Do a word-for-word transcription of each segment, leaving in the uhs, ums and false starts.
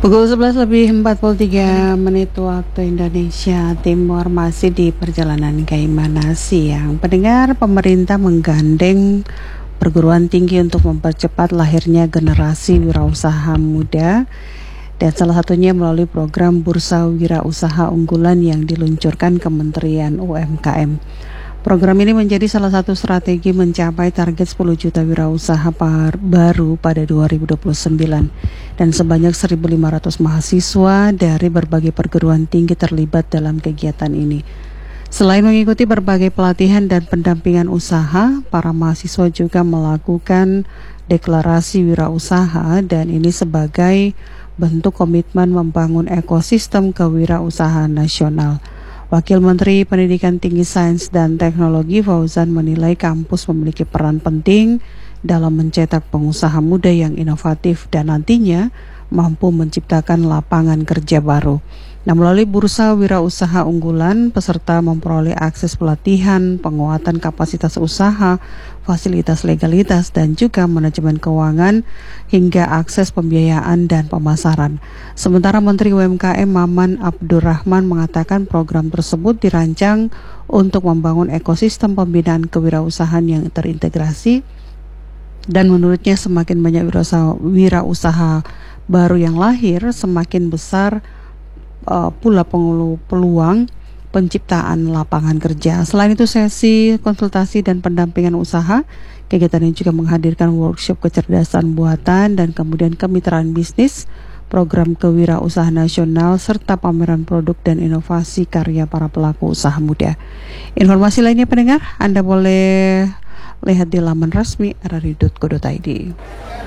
Pukul sebelas lebih empat puluh tiga menit waktu Indonesia Timur, masih di perjalanan Kaimana Siang. Pendengar, pemerintah menggandeng perguruan tinggi untuk mempercepat lahirnya generasi wirausaha muda, dan salah satunya melalui program Bursa Wirausaha Unggulan yang diluncurkan Kementerian U M K M. Program ini menjadi salah satu strategi mencapai target sepuluh juta wirausaha baru pada dua ribu dua puluh sembilan, dan sebanyak seribu lima ratus mahasiswa dari berbagai perguruan tinggi terlibat dalam kegiatan ini. Selain mengikuti berbagai pelatihan dan pendampingan usaha, para mahasiswa juga melakukan deklarasi wirausaha, dan ini sebagai bentuk komitmen membangun ekosistem kewirausahaan nasional. Wakil Menteri Pendidikan Tinggi Sains dan Teknologi Fauzan menilai kampus memiliki peran penting dalam mencetak pengusaha muda yang inovatif dan nantinya mampu menciptakan lapangan kerja baru. Nah, melalui Bursa Wirausaha Unggulan, peserta memperoleh akses pelatihan, penguatan kapasitas usaha, fasilitas legalitas, dan juga manajemen keuangan, hingga akses pembiayaan dan pemasaran. Sementara Menteri U M K M Maman Abdurrahman mengatakan program tersebut dirancang untuk membangun ekosistem pembinaan kewirausahaan yang terintegrasi, dan menurutnya semakin banyak wirausaha, wirausaha baru yang lahir, semakin besar Uh, pula peluang penciptaan lapangan kerja. Selain itu, sesi konsultasi dan pendampingan usaha, kegiatan ini juga menghadirkan workshop kecerdasan buatan dan kemudian kemitraan bisnis, program kewirausahaan nasional, serta pameran produk dan inovasi karya para pelaku usaha muda. Informasi lainnya, pendengar, Anda boleh lihat di laman resmi r r i dot co dot i d.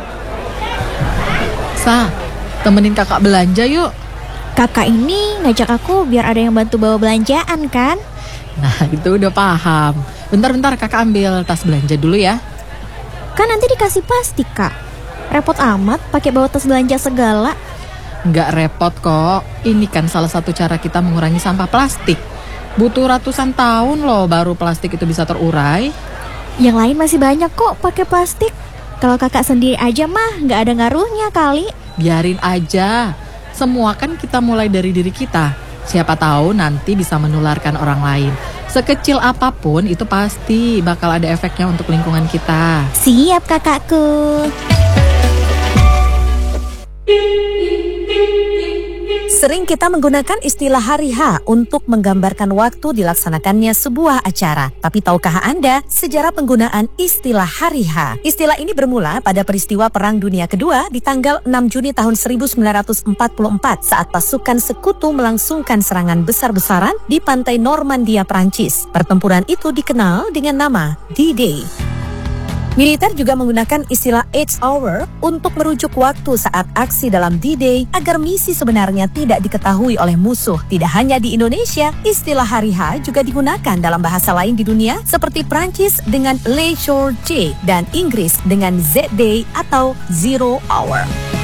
Sa, temenin kakak belanja yuk. Kakak ini ngajak aku biar ada yang bantu bawa belanjaan kan? Nah, itu udah paham. Bentar-bentar kakak ambil tas belanja dulu ya. Kan nanti dikasih plastik, Kak. Repot amat pakai bawa tas belanja segala. Nggak repot kok. Ini kan salah satu cara kita mengurangi sampah plastik. Butuh ratusan tahun loh baru plastik itu bisa terurai. Yang lain masih banyak kok pakai plastik. Kalau kakak sendiri aja mah nggak ada ngaruhnya kali. Biarin aja. Semua kan kita mulai dari diri kita. Siapa tahu nanti bisa menularkan orang lain. Sekecil apapun itu pasti bakal ada efeknya untuk lingkungan kita. Siap kakakku. Sering kita menggunakan istilah hari H untuk menggambarkan waktu dilaksanakannya sebuah acara. Tapi tahukah Anda sejarah penggunaan istilah hari H? Istilah ini bermula pada peristiwa Perang Dunia Kedua di tanggal enam Juni tahun seribu sembilan ratus empat puluh empat saat pasukan sekutu melangsungkan serangan besar-besaran di pantai Normandia, Prancis. Pertempuran itu dikenal dengan nama D-Day. Militer juga menggunakan istilah H hour untuk merujuk waktu saat aksi dalam D-Day agar misi sebenarnya tidak diketahui oleh musuh. Tidak hanya di Indonesia, istilah hari H juga digunakan dalam bahasa lain di dunia seperti Prancis dengan Le Jour J dan Inggris dengan Z-Day atau Zero Hour.